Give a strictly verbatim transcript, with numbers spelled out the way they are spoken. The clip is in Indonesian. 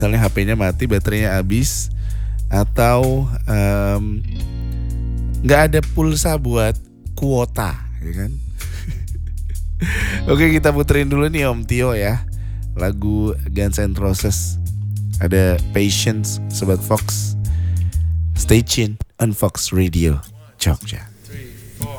misalnya H P-nya mati, baterainya habis, atau nggak um, ada pulsa buat kuota, ya kan? Oke, kita puterin dulu nih Om Tio ya, lagu Guns N' Roses, ada Patience, Sobat Fox. Stay tuned on Fox Radio Jogja.